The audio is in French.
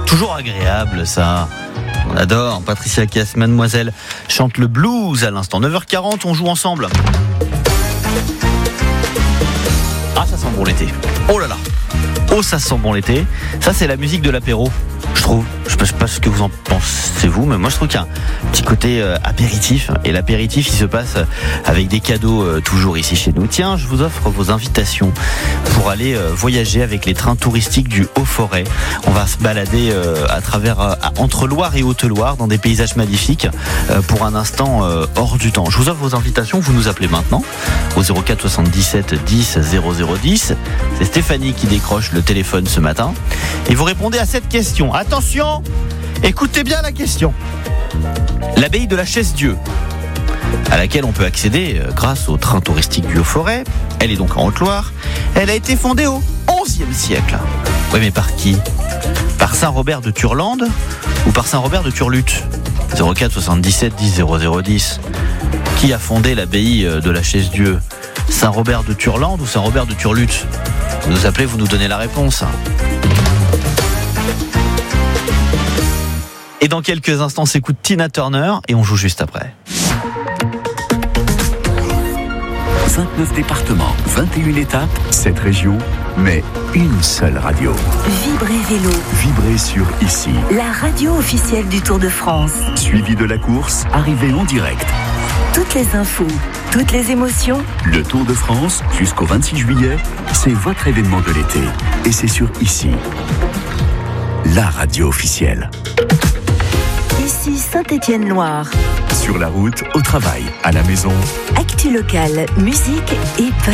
Toujours agréable ça. On adore. Patricia Cass, Mademoiselle, chante le blues à l'instant. 9h40, on joue ensemble. Ah, ça sent bon l'été. Oh là là. Oh, ça sent bon l'été. Ça, c'est la musique de l'apéro, je trouve. Je sais pas ce que vous en pensez vous, mais moi je trouve qu'il y a un petit côté apéritif. Et l'apéritif, il se passe avec des cadeaux toujours ici chez nous. Tiens, je vous offre vos invitations pour aller voyager avec les trains touristiques du Haut-Forêt. On va se balader à travers entre Loire et Haute-Loire dans des paysages magnifiques pour un instant hors du temps. Je vous offre vos invitations. Vous nous appelez maintenant au 04 77 10 00 10. C'est Stéphanie qui décroche le téléphone ce matin et vous répondez à cette question. Attention, écoutez bien la question. L'abbaye de la Chaise-Dieu, à laquelle on peut accéder grâce au train touristique du Haut-Forêt, elle est donc en Haute-Loire. Elle a été fondée au XIe siècle. Oui, mais par qui ? Par Saint Robert de Turlande ou par Saint Robert de Turlutte ? 04 77 10 00 10. Qui a fondé l'abbaye de la Chaise-Dieu ? Saint Robert de Turlande ou Saint Robert de Turlutte ? Vous nous appelez, vous nous donnez la réponse. Et dans quelques instants, on s'écoute Tina Turner et on joue juste après. 29 départements, 21 étapes, 7 régions, mais une seule radio. Vibrez Vélo. Vibrez sur ici. La radio officielle du Tour de France. Suivi de la course, arrivée en direct. Toutes les infos, toutes les émotions. Le Tour de France, jusqu'au 26 juillet, c'est votre événement de l'été. Et c'est sur ici. La radio officielle. Ici Saint-Étienne-Loire. Sur la route, au travail, à la maison. Actu locale, musique et